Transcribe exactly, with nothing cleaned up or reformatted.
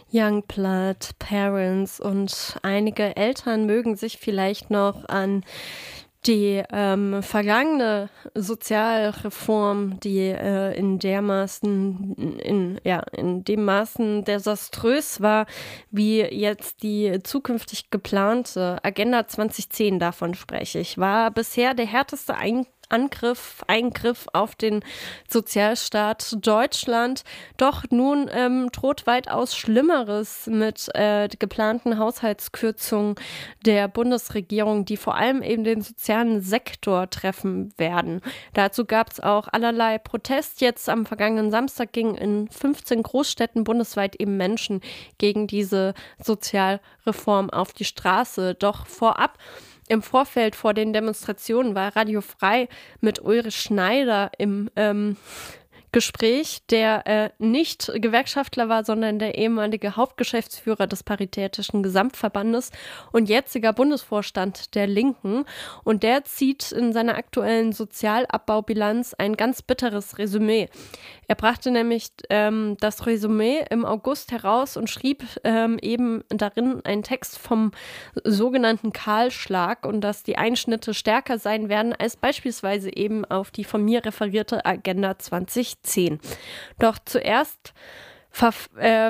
Youngblood, Parents und einige Eltern mögen sich vielleicht noch an die, ähm, vergangene Sozialreform, die, äh, in dermaßen in ja, in dem Maßen desaströs war, wie jetzt die zukünftig geplante Agenda zwanzig zehn, davon spreche ich, war bisher der härteste ein Angriff Eingriff auf den Sozialstaat Deutschland. Doch nun, ähm, droht weitaus Schlimmeres mit, äh, geplanten Haushaltskürzungen der Bundesregierung, die vor allem eben den sozialen Sektor treffen werden. Dazu gab es auch allerlei Protest. Jetzt am vergangenen Samstag gingen in fünfzehn Großstädten bundesweit eben Menschen gegen diese Sozialreform auf die Straße. Doch vorab im Vorfeld vor den Demonstrationen war Radio Frei mit Ulrich Schneider im ähm, Gespräch, der äh, nicht Gewerkschaftler war, sondern der ehemalige Hauptgeschäftsführer des Paritätischen Gesamtverbandes und jetziger Bundesvorstand der Linken. Und der zieht in seiner aktuellen Sozialabbaubilanz ein ganz bitteres Resümee. Er brachte nämlich ähm, das Resümee im August heraus und schrieb ähm, eben darin einen Text vom sogenannten Kahlschlag und dass die Einschnitte stärker sein werden als beispielsweise eben auf die von mir referierte Agenda zwanzig zehn. Doch zuerst ver äh,